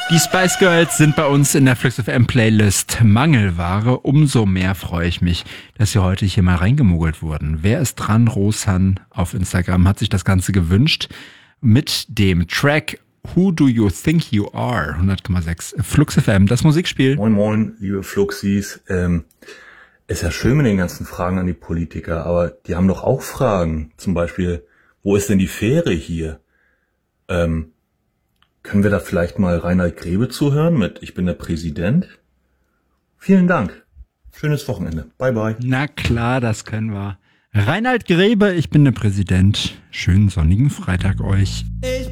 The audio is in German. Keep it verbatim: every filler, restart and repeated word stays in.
Die Spice Girls sind bei uns in der Flux F M Playlist Mangelware. Umso mehr freue ich mich, dass sie heute hier mal reingemogelt wurden. Wer ist dran? Rosan auf Instagram hat sich das Ganze gewünscht mit dem Track Who Do You Think You Are? hundert Komma sechs Flux F M, das Musikspiel. Moin moin, liebe Fluxis. Ähm, ist ja schön mit den ganzen Fragen an die Politiker, aber die haben doch auch Fragen. Zum Beispiel, wo ist denn die Fähre hier? Ähm, Können wir da vielleicht mal Reinhard Grebe zuhören mit Ich bin der Präsident? Vielen Dank. Schönes Wochenende. Bye, bye. Na klar, das können wir. Reinhard Grebe, ich bin der Präsident. Schönen sonnigen Freitag euch. Ich